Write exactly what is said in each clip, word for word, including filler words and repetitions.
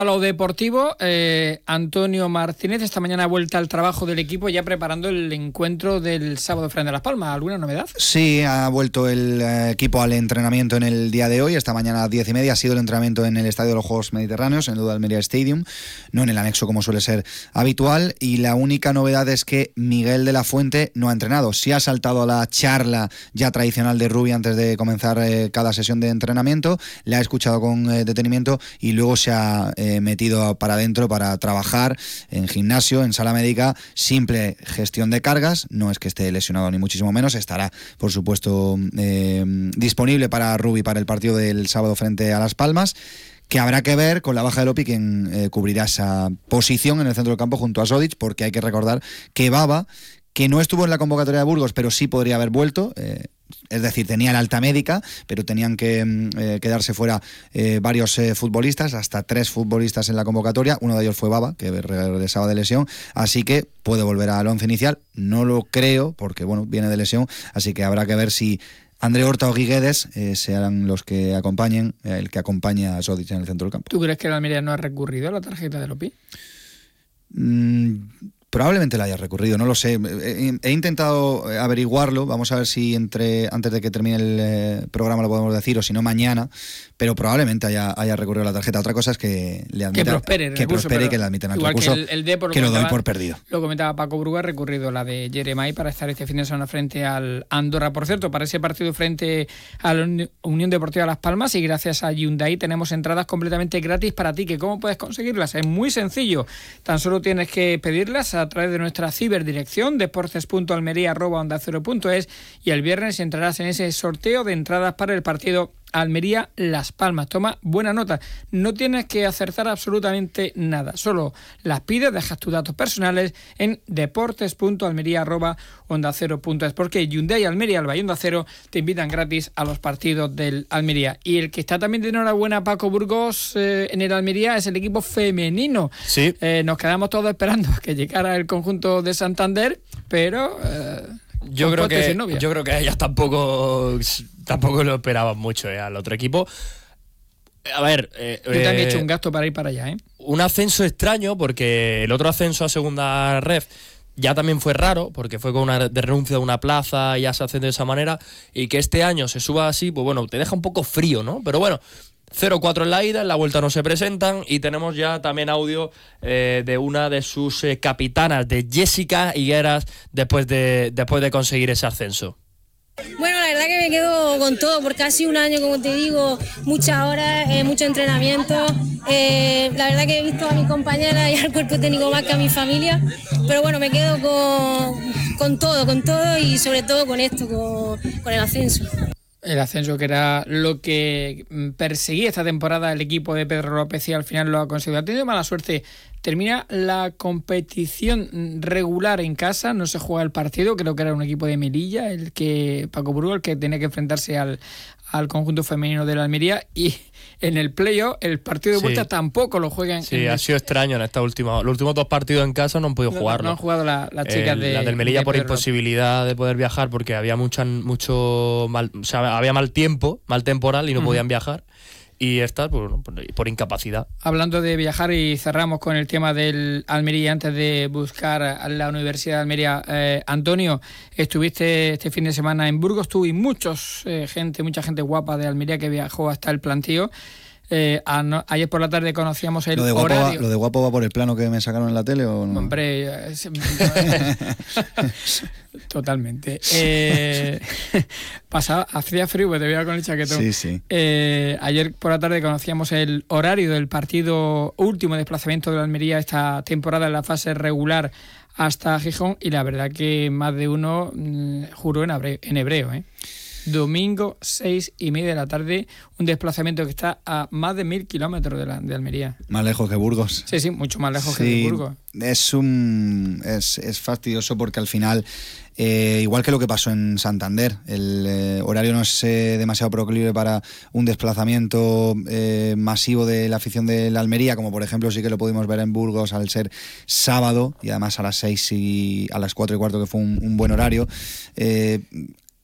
A lo deportivo, eh, Antonio Martínez esta mañana ha vuelto al trabajo del equipo ya preparando el encuentro del sábado frente a Las Palmas. ¿Alguna novedad? Sí, ha vuelto el eh, equipo al entrenamiento en el día de hoy. Esta mañana a las diez y media ha sido el entrenamiento en el Estadio de los Juegos Mediterráneos, en el Almería Stadium, no en el anexo como suele ser habitual. Y la única novedad es que Miguel de la Fuente no ha entrenado. Sí ha saltado a la charla ya tradicional de Rubi antes de comenzar eh, cada sesión de entrenamiento. Le ha escuchado con eh, detenimiento y luego se ha eh, metido para adentro para trabajar en gimnasio, en sala médica, simple gestión de cargas. No es que esté lesionado ni muchísimo menos, estará por supuesto eh, disponible para Rubi para el partido del sábado frente a Las Palmas, que habrá que ver con la baja de Lopi quién eh, cubrirá esa posición en el centro del campo junto a Sodic, porque hay que recordar que Baba, que no estuvo en la convocatoria de Burgos, pero sí podría haber vuelto, eh, es decir, tenía la alta médica, pero tenían que eh, quedarse fuera eh, varios eh, futbolistas, hasta tres futbolistas en la convocatoria. Uno de ellos fue Baba, que regresaba de lesión, así que puede volver al once inicial. No lo creo, porque bueno, viene de lesión, así que habrá que ver si André Horta o Guiguedes eh, serán los que acompañen, eh, el que acompaña a Sodic en el centro del campo. ¿Tú crees que el Almería no ha recurrido a la tarjeta de Lopi? Mm, Probablemente la haya recurrido, no lo sé. He, he intentado averiguarlo, vamos a ver si entre antes de que termine el eh, programa lo podemos decir, o si no mañana, pero probablemente haya, haya recurrido a la tarjeta. Otra cosa es que le admitan, que prospere, el que, recurso, prospere y que le admitan al igual recurso, que, el, el Depor, que lo comentaba, doy por perdido. Lo comentaba Paco Bruga, ha recurrido la de Jeremai para estar este fin de semana frente al Andorra. Por cierto, para ese partido frente a la Unión Deportiva Las Palmas, y gracias a Hyundai tenemos entradas completamente gratis para ti. ¿Que cómo puedes conseguirlas? Es muy sencillo, tan solo tienes que pedirlas a través de nuestra ciberdirección deportes punto almería arroba onda cero punto es, y el viernes entrarás en ese sorteo de entradas para el partido Almería Las Palmas. Toma buena nota, no tienes que acertar absolutamente nada, solo las pides, dejas tus datos personales en deportes punto almería arroba onda cero punto es, porque Hyundai Almería, Alba y Onda Cero te invitan gratis a los partidos del Almería. Y el que está también de enhorabuena, Paco Burgos, eh, en el Almería es el equipo femenino. Sí. Eh, nos quedamos todos esperando a que llegara el conjunto de Santander, pero eh, yo creo que yo creo que ellas tampoco tampoco lo esperaban mucho eh, al otro equipo. A ver, eh, yo también he hecho un gasto para ir para allá, ¿eh? Un ascenso extraño, porque el otro ascenso a segunda ref ya también fue raro, porque fue con una de renuncia de una plaza y ya se asciende de esa manera, y que este año se suba así, pues bueno, te deja un poco frío, ¿no? Pero bueno, cero cuatro en la ida, en la vuelta no se presentan, y tenemos ya también audio eh, de una de sus eh, capitanas, de Jessica Higueras, después de, después de conseguir ese ascenso. Bueno, la verdad que me quedo con todo, por casi un año, como te digo, muchas horas, eh, mucho entrenamiento. Eh, la verdad que he visto a mis compañeras y al cuerpo técnico más que a mi familia, pero bueno, me quedo con, con todo, con todo y sobre todo con esto, con, con el ascenso. El ascenso, que era lo que perseguía esta temporada el equipo de Pedro López, y al final lo ha conseguido. Ha tenido mala suerte. Termina la competición regular en casa, no se juega el partido, creo que era un equipo de Melilla, el que Paco Burgos, el que tenía que enfrentarse al, al conjunto femenino de la Almería, y en el playoff el partido de vuelta sí. tampoco lo juegan. Sí, ha sido extraño en esta última, los últimos dos partidos en casa no han podido no, jugarlo. No han jugado las la chicas el, de la del Melilla de por Pedro imposibilidad López. De poder viajar, porque había mucha, mucho mal, o sea, había mal tiempo, mal temporal y no uh-huh. podían viajar. Y estas por, por incapacidad. Hablando de viajar, y cerramos con el tema del Almería antes de buscar a la Universidad de Almería. Eh, Antonio, estuviste este fin de semana en Burgos, tú y muchos eh, gente, mucha gente guapa de Almería que viajó hasta el plantío. Eh, a, no, ayer por la tarde conocíamos el ¿Lo de, guapo horario. va, ¿Lo de guapo va por el plano que me sacaron en la tele o no? Hombre, es, totalmente. Eh, pasaba, hacía frío, pues te veía con el chaquetón. Sí, sí. Eh, ayer por la tarde conocíamos el horario del partido, último desplazamiento de la Almería esta temporada en la fase regular hasta Gijón, y la verdad que más de uno mmm, juró en hebreo, en hebreo ¿eh? Domingo, seis y media de la tarde, un desplazamiento que está a más de mil kilómetros de, la, de Almería. Más lejos que Burgos. Sí, sí, mucho más lejos sí, que de Burgos. Es un es, es fastidioso porque al final, eh, igual que lo que pasó en Santander, el eh, horario no es eh, demasiado proclive para un desplazamiento eh, masivo de la afición de la Almería, como por ejemplo sí que lo pudimos ver en Burgos al ser sábado, y además a las seis y a las cuatro y cuarto, que fue un, un buen horario. Eh,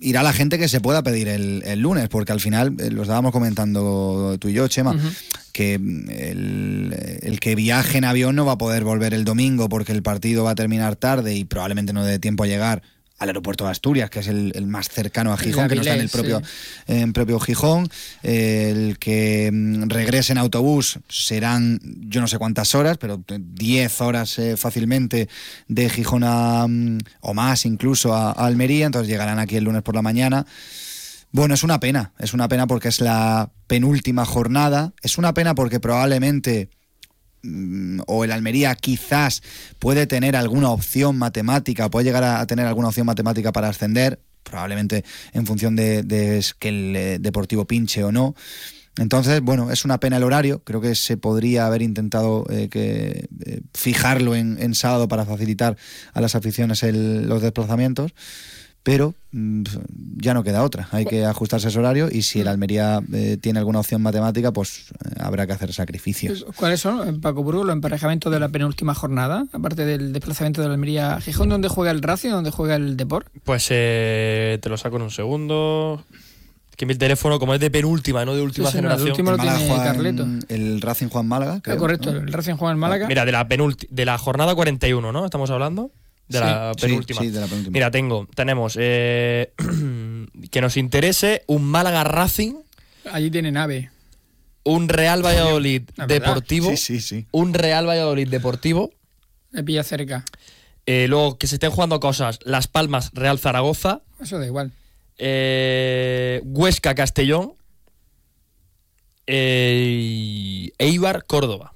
irá la gente que se pueda pedir el, el lunes, porque al final, eh, lo estábamos comentando tú y yo, Chema, uh-huh. que el, el que viaje en avión no va a poder volver el domingo porque el partido va a terminar tarde y probablemente no dé tiempo a llegar al aeropuerto de Asturias, que es el, el más cercano a Gijón, que no está en el propio, sí. en propio Gijón. El que regrese en autobús serán yo no sé cuántas horas, pero diez horas eh, fácilmente de Gijón a, o más incluso a, a Almería, entonces llegarán aquí el lunes por la mañana. Bueno, es una pena, es una pena porque es la penúltima jornada, es una pena porque probablemente o el Almería quizás puede tener alguna opción matemática, puede llegar a tener alguna opción matemática para ascender, probablemente en función de, de que el eh, Deportivo pinche o no. Entonces, bueno, es una pena el horario, creo que se podría haber intentado eh, que eh, fijarlo en, en sábado para facilitar a las aficiones el, los desplazamientos. Pero mmm, ya no queda otra, hay que ajustarse a ese horario y si el Almería eh, tiene alguna opción matemática, pues eh, habrá que hacer sacrificios. ¿Cuáles son, Paco Burgos, los emparejamientos de la penúltima jornada, aparte del desplazamiento de la Almería a Gijón? ¿Dónde juega el Racing, dónde juega el Depor? Pues eh, te lo saco en un segundo. Que mi teléfono, como es de penúltima, no de última sí, sí, generación. No, el último lo tiene Carleto. El Racing Juan Málaga. Creo, ah, correcto, ¿no? El Racing Juan Málaga. Mira, de la penúltima, de la jornada cuarenta y uno, ¿no? Estamos hablando. De, sí, la penúltima. Sí, sí, de la penúltima. Mira, tengo, tenemos eh, que nos interese un Málaga Racing. Allí tiene nave. Un Real Valladolid Deportivo. Sí, sí, sí. Un Real Valladolid Deportivo. Me pilla cerca. Eh, luego que se estén jugando cosas. Las Palmas Real Zaragoza. Eso da igual. Eh, Huesca Castellón. Eh, Eibar Córdoba.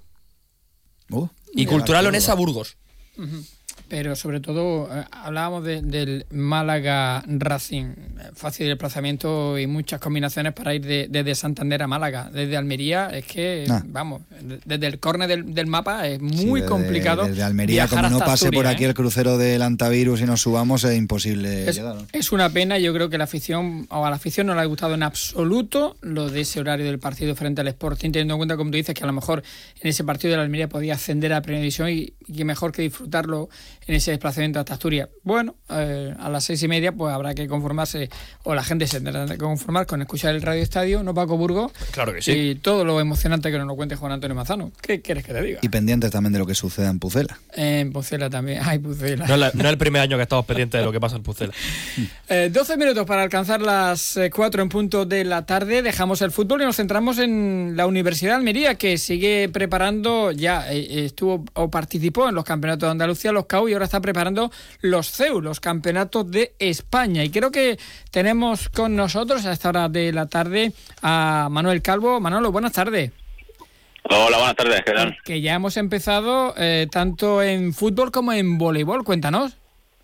Uh, y Cultural Leonesa Burgos. Uh-huh. Pero sobre todo eh, hablábamos de, del Málaga Racing, fácil de desplazamiento y muchas combinaciones para ir de, desde Santander a Málaga. Desde Almería es que, nah. vamos, desde el córner del, del mapa es muy sí, desde, complicado. Desde Almería, como no pase Asturias, por aquí ¿eh? el crucero del Antavirus y nos subamos, es imposible es, llegar, ¿no? Es una pena, yo creo que la afición, o a la afición no le ha gustado en absoluto lo de ese horario del partido frente al Sporting, teniendo en cuenta, como tú dices, que a lo mejor en ese partido de la Almería podía ascender a la primera división y, y que mejor que disfrutarlo en ese desplazamiento hasta Asturias. Bueno, eh, a las seis y media pues habrá que conformarse, o la gente se tendrá que conformar con escuchar el Radio Estadio, ¿no, Paco Burgos? Claro que sí. Y todo lo emocionante que nos lo cuente Juan Antonio Mazano. ¿Qué quieres que te diga? Y pendientes también de lo que suceda en Pucela. Eh, en Pucela también. Ay, Pucela. No es, la, no es el primer año que estamos pendientes de lo que pasa en Pucela. eh, doce minutos para alcanzar las eh, cuatro en punto de la tarde. Dejamos el fútbol y nos centramos en la Universidad de Almería, que sigue preparando, ya eh, estuvo o participó en los campeonatos de Andalucía, los C A U, y ahora está preparando los C E U, los campeonatos de España. Y creo que tenemos con nosotros a esta hora de la tarde a Manuel Calvo. Manolo, buenas tardes. Hola, buenas tardes, ¿qué tal? Que ya hemos empezado eh, tanto en fútbol como en voleibol, cuéntanos.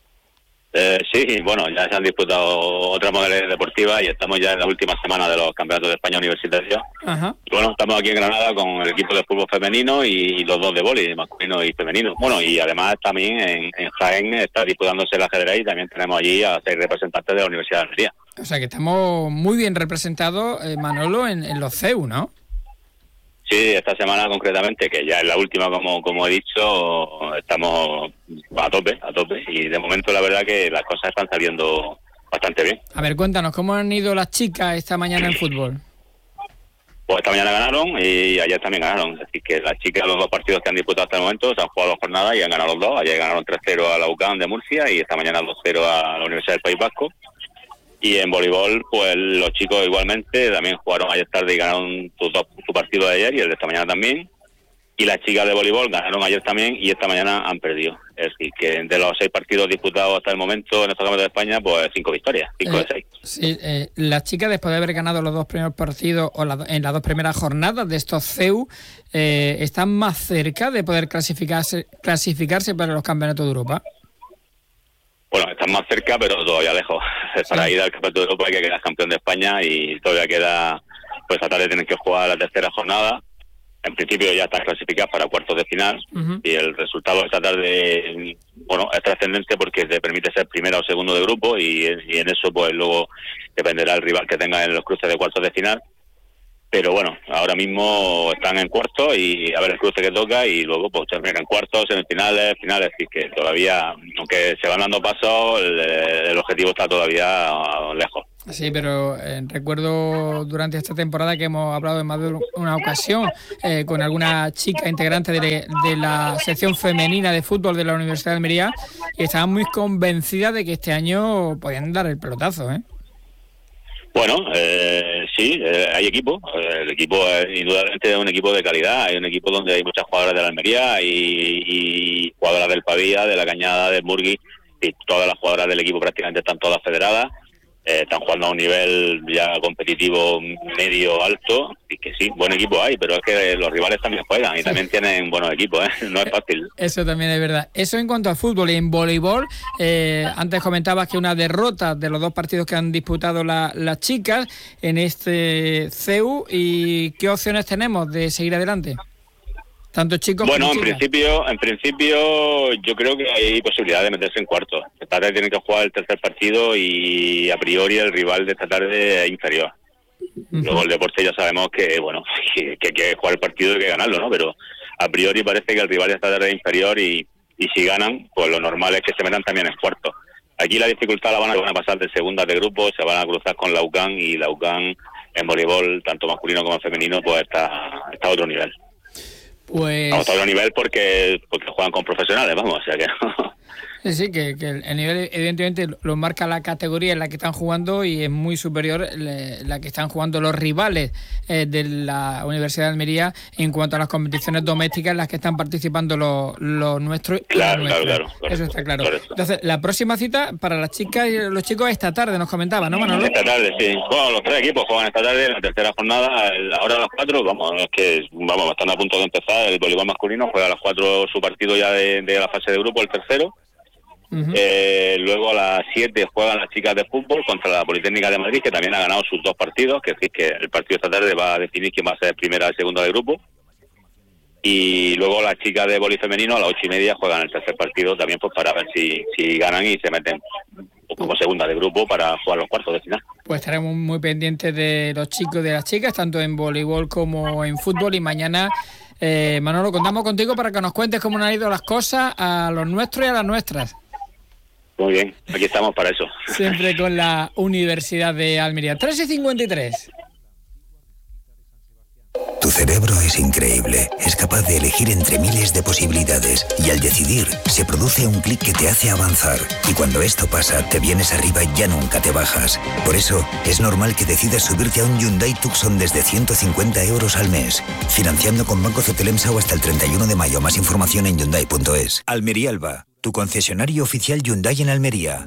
Eh, sí, bueno, ya se han disputado otras modalidades deportivas y estamos ya en la última semana de los campeonatos de España universitarios. Ajá. Y bueno, estamos aquí en Granada con el equipo de fútbol femenino y los dos de vóley, masculino y femenino. Bueno, y además también en, en Jaén está disputándose el ajedrez y también tenemos allí a seis representantes de la Universidad de Almería. O sea que estamos muy bien representados, eh, Manolo, en, en los C E U, ¿no? Sí, esta semana concretamente, que ya es la última, como como he dicho, estamos a tope, a tope. Y de momento la verdad que las cosas están saliendo bastante bien. A ver, cuéntanos, ¿cómo han ido las chicas esta mañana en fútbol? Pues esta mañana ganaron y ayer también ganaron. Es decir, que las chicas, los dos partidos que han disputado hasta el momento, se han jugado dos jornadas y han ganado los dos. Ayer ganaron tres cero a la U C A M de Murcia y esta mañana dos cero a la Universidad del País Vasco. Y en voleibol, pues los chicos igualmente también jugaron ayer tarde y ganaron su, su partido de ayer y el de esta mañana también. Y las chicas de voleibol ganaron ayer también y esta mañana han perdido. Es decir, que de los seis partidos disputados hasta el momento en estos campeonatos de España, pues cinco victorias, cinco eh, de seis. Sí, eh, las chicas, después de haber ganado los dos primeros partidos o la, en las dos primeras jornadas de estos C E U, eh, ¿están más cerca de poder clasificarse, clasificarse para los campeonatos de Europa? Bueno, están más cerca, pero todavía lejos. Para ir al Campeonato de Europa hay que quedar campeón de España y todavía queda, pues esta tarde tienen que jugar la tercera jornada. En principio ya están clasificadas para cuartos de final. Uh-huh. Y el resultado de esta tarde, bueno, es trascendente porque te permite ser primero o segundo de grupo y, y en eso pues luego dependerá el rival que tenga en los cruces de cuartos de final. pero bueno, ahora mismo están en cuartos y a ver el cruce que toca y luego pues terminan en cuartos, semifinales, finales, así que todavía, aunque se van dando pasos, el, el objetivo está todavía lejos. Sí, pero eh, recuerdo durante esta temporada que hemos hablado en más de una ocasión eh, con alguna chica integrante de, de la sección femenina de fútbol de la Universidad de Almería y estaban muy convencidas de que este año podían dar el pelotazo, ¿eh? Bueno, eh, sí, eh, hay equipo. El equipo es indudablemente un equipo de calidad. Hay un equipo donde hay muchas jugadoras de la Almería y, y jugadoras del Pavía, de la Cañada, del Burgui, y todas las jugadoras del equipo prácticamente están todas federadas. Eh, están jugando a un nivel ya competitivo medio alto y que sí, buen equipo hay, pero es que los rivales también juegan y sí, también tienen buenos equipos, ¿eh? No es fácil. Eso también es verdad. Eso en cuanto a fútbol. Y en voleibol, eh, antes comentabas que una derrota de los dos partidos que han disputado la, las chicas en este C E U. ¿Y qué opciones tenemos de seguir adelante? Tanto chicos bueno, como en chicas. principio, en principio yo creo que hay posibilidad de meterse en cuartos. Esta tarde tienen que jugar el tercer partido y a priori el rival de esta tarde es inferior. Uh-huh. Luego el deporte ya sabemos que bueno que, que hay que jugar el partido y hay que ganarlo, ¿no? Pero a priori parece que el rival de esta tarde es inferior y, y si ganan, pues lo normal es que se metan también en cuartos. Aquí la dificultad la van a, van a pasar de segunda de grupo, se van a cruzar con la U C A M y la U C A M en voleibol, tanto masculino como femenino, pues está, está a otro nivel. Pues... Vamos a otro nivel porque porque juegan con profesionales, vamos, o sea que... Sí, sí, que, que el nivel evidentemente lo marca la categoría en la que están jugando y es muy superior la que están jugando los rivales eh, de la Universidad de Almería en cuanto a las competiciones domésticas en las que están participando los, los nuestros y claro, los claro, nuestros. claro, Eso está claro. Correcto. Entonces, la próxima cita para las chicas y los chicos esta tarde, nos comentaba, ¿no, Manolo? Esta tarde, sí. Bueno, los tres equipos juegan esta tarde, la tercera jornada, ahora a las cuatro, vamos, es que vamos, están a punto de empezar, el voleibol masculino juega a las cuatro su partido ya de, de la fase de grupo, el tercero. Uh-huh. Eh, luego a las siete juegan las chicas de fútbol contra la Politécnica de Madrid, que también ha ganado sus dos partidos, que es decir que el partido esta tarde va a definir quién va a ser primera y segunda de grupo. Y luego las chicas de vóley femenino a las ocho y media juegan el tercer partido también, pues para ver si, si ganan y se meten como segunda de grupo para jugar los cuartos de final. Pues estaremos muy pendientes de los chicos y de las chicas, tanto en voleibol como en fútbol, y mañana eh, Manolo, contamos contigo para que nos cuentes cómo han ido las cosas a los nuestros y a las nuestras. Muy bien, aquí estamos para eso. Siempre con la Universidad de Almería. tres y cincuenta y tres. Tu cerebro es increíble, es capaz de elegir entre miles de posibilidades y al decidir se produce un clic que te hace avanzar y cuando esto pasa te vienes arriba y ya nunca te bajas. Por eso es normal que decidas subirte a un Hyundai Tucson desde ciento cincuenta euros al mes, financiando con Banco Cetelemsa hasta el treinta y uno de mayo. Más información en Hyundai punto es. Almería Alba, tu concesionario oficial Hyundai en Almería.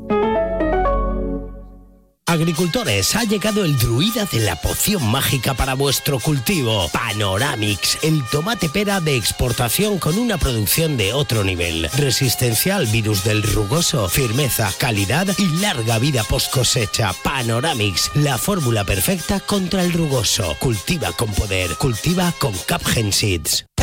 Agricultores, ha llegado el druida de la poción mágica para vuestro cultivo. Panoramix, el tomate pera de exportación con una producción de otro nivel. Resistencia al virus del rugoso, firmeza, calidad y larga vida post cosecha. Panoramix, la fórmula perfecta contra el rugoso. Cultiva con poder, cultiva con Capgen Seeds.